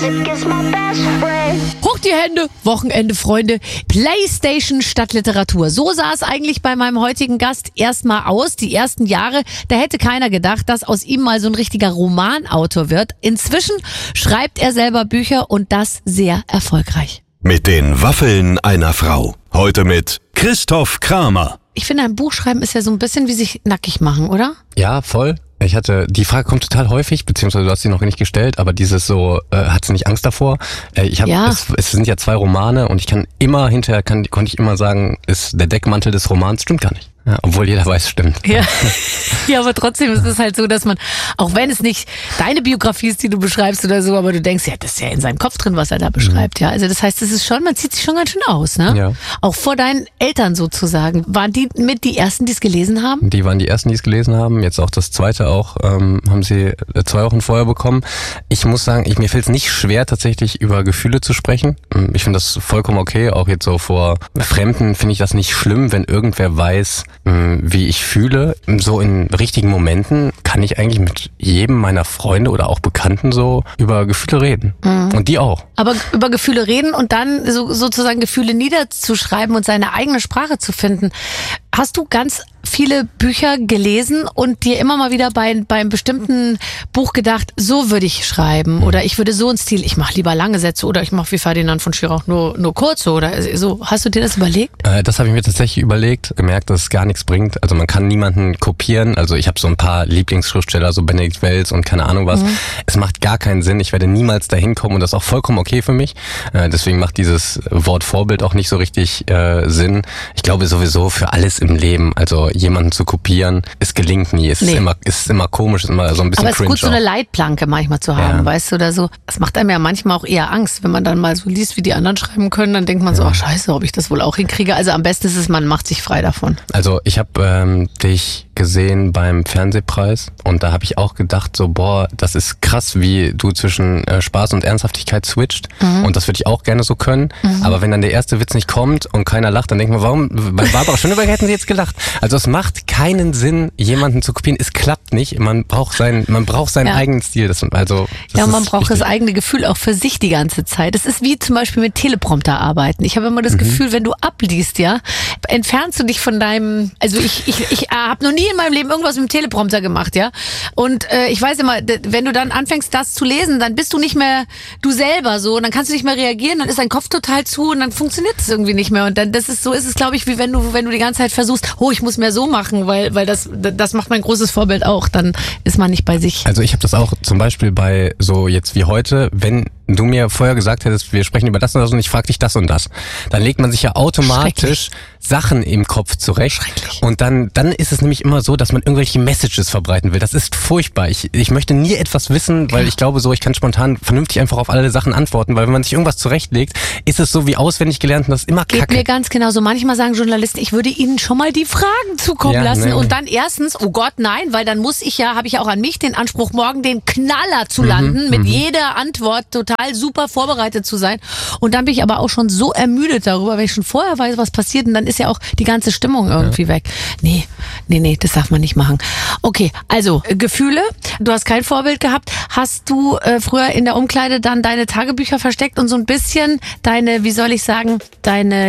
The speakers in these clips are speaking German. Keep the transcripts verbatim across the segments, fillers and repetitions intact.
Hoch die Hände, Wochenende, Freunde. Playstation statt Literatur. So sah es eigentlich bei meinem heutigen Gast erstmal aus. Die ersten Jahre, da hätte keiner gedacht, dass aus ihm mal so ein richtiger Romanautor wird. Inzwischen schreibt er selber Bücher und das sehr erfolgreich. Mit den Waffeln einer Frau. Heute mit Christoph Kramer. Ich finde, ein Buch schreiben ist ja so ein bisschen wie sich nackig machen, oder? Ja, voll. Ich hatte, die Frage kommt total häufig, beziehungsweise du hast sie noch nicht gestellt, aber dieses so, äh, hat sie nicht Angst davor? Äh, ich habe, Ja. es, es sind ja zwei Romane und ich kann immer hinterher, kann, konnte ich immer sagen, ist der Deckmantel des Romans stimmt gar nicht. Ja, obwohl jeder weiß, stimmt. Ja. Ja, aber trotzdem ist es halt so, dass man, auch wenn es nicht deine Biografie ist, die du beschreibst oder so, aber du denkst, ja, das ist ja in seinem Kopf drin, was er da beschreibt, ja. Also das heißt, es ist schon, man zieht sich schon ganz schön aus, ne? Ja. Auch vor deinen Eltern sozusagen. Waren die mit die ersten, die es gelesen haben? Die waren die ersten, die es gelesen haben. Jetzt auch das zweite auch, ähm, haben sie zwei Wochen vorher bekommen. Ich muss sagen, ich, mir fällt es nicht schwer, tatsächlich über Gefühle zu sprechen. Ich finde das vollkommen okay. Auch jetzt so vor Fremden finde ich das nicht schlimm, wenn irgendwer weiß, wie ich fühle. So in richtigen Momenten kann ich eigentlich mit jedem meiner Freunde oder auch Bekannten so über Gefühle reden. Mhm. Und die auch. Aber über Gefühle reden und dann so, sozusagen Gefühle niederzuschreiben und seine eigene Sprache zu finden. Hast du ganz viele Bücher gelesen und dir immer mal wieder bei beim bestimmten Buch gedacht, so würde ich schreiben mhm. oder ich würde so einen Stil, ich mache lieber lange Sätze oder ich mache wie Ferdinand von Schirach nur nur kurze oder so. Hast du dir das überlegt? Äh, das habe ich mir tatsächlich überlegt, gemerkt, dass es gar nichts bringt. Also man kann niemanden kopieren. Also ich habe so ein paar Lieblingsschriftsteller, so Benedikt Wells und keine Ahnung was. Mhm. Es macht gar keinen Sinn. Ich werde niemals dahin kommen und das ist auch vollkommen okay für mich. Äh, deswegen macht dieses Wort Vorbild auch nicht so richtig äh, Sinn. Ich glaube sowieso für alles im Leben, also jemanden zu kopieren, es gelingt nie. Es nee. ist immer, ist immer komisch, ist immer so ein bisschen aber es ist gut, cringe so eine Leitplanke manchmal zu haben, ja. weißt du, oder so. Das macht einem ja manchmal auch eher Angst, wenn man dann mal so liest, wie die anderen schreiben können, dann denkt man so, ach ja. oh, scheiße, ob ich das wohl auch hinkriege. Also am besten ist es, man macht sich frei davon. Also ich habe ähm, dich gesehen beim Fernsehpreis und da habe ich auch gedacht, so boah, das ist krass, wie du zwischen äh, Spaß und Ernsthaftigkeit switcht mhm. und das würde ich auch gerne so können, mhm. aber wenn dann der erste Witz nicht kommt und keiner lacht, dann denkt man, warum, bei Barbara Schöneberger hätten sie jetzt gelacht. Also es macht keinen Sinn, jemanden zu kopieren, es klappt nicht, man braucht seinen, man braucht seinen ja. eigenen Stil. Das, also, das ja, und man braucht wichtig. Das eigene Gefühl auch für sich die ganze Zeit. Das ist wie zum Beispiel mit Teleprompter arbeiten. Ich habe immer das mhm. Gefühl, wenn du abliest, ja, entfernst du dich von deinem, also ich, ich, ich habe noch nie in meinem Leben irgendwas mit dem Teleprompter gemacht, ja. Und äh, ich weiß immer, wenn du dann anfängst, das zu lesen, dann bist du nicht mehr du selber so, und dann kannst du nicht mehr reagieren, dann ist dein Kopf total zu und dann funktioniert es irgendwie nicht mehr. Und dann, das ist so, ist es, glaube ich, wie wenn du, wenn du die ganze Zeit versuchst, oh, ich muss mehr so machen, weil, weil das, das macht mein großes Vorbild auch. Dann ist man nicht bei sich. Also ich habe das auch zum Beispiel bei so jetzt wie heute, wenn du mir vorher gesagt hättest, wir sprechen über das und das und ich frage dich das und das, dann legt man sich ja automatisch Sachen im Kopf zurecht. Und dann, dann ist es nämlich immer so, dass man irgendwelche Messages verbreiten will. Das ist furchtbar. Ich, ich möchte nie etwas wissen, weil ja. ich glaube so, ich kann spontan vernünftig einfach auf alle Sachen antworten, weil wenn man sich irgendwas zurechtlegt, ist es so wie auswendig gelernt und das ist immer Kacke. Geht mir ganz genau so. Manchmal sagen Journalisten, ich würde ihnen schon mal die Fragen zukommen ja, lassen nee, und dann erstens, oh Gott, nein, weil dann muss ich ja, habe ich ja auch an mich den Anspruch, morgen den Knaller zu landen, mhm, mit mhm. jeder Antwort total super vorbereitet zu sein. Und dann bin ich aber auch schon so ermüdet darüber, wenn ich schon vorher weiß, was passiert, und dann ist ja auch die ganze Stimmung irgendwie ja. weg. Nee, nee, nee, das darf man nicht machen. Okay, also äh, Gefühle, du hast kein Vorbild gehabt. Hast du äh, früher in der Umkleide dann deine Tagebücher versteckt und so ein bisschen deine, wie soll ich sagen, deine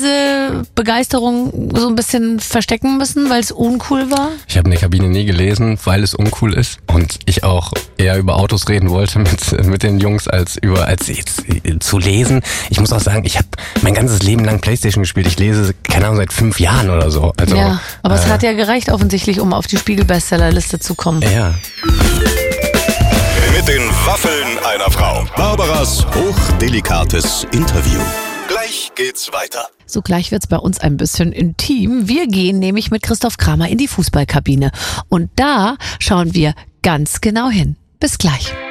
Lesebegeisterung so ein bisschen verstecken müssen, weil es uncool war? Ich habe in der Kabine nie gelesen, weil es uncool ist und ich auch eher über Autos reden wollte mit, mit den Jungs als über als jetzt zu lesen. Ich muss auch sagen, ich habe mein ganzes Leben lang Playstation gespielt. Ich lese, keine Ahnung, seit fünf Jahren oder so. Also, ja, aber äh, es hat ja gereicht offensichtlich, um auf die Spiegel-Bestsellerliste zu kommen. Ja. Mit den Waffeln einer Frau. Barbaras hochdelikates Interview. Gleich geht's weiter. So, gleich wird's bei uns ein bisschen intim. Wir gehen nämlich mit Christoph Kramer in die Fußballkabine. Und da schauen wir ganz genau hin. Bis gleich.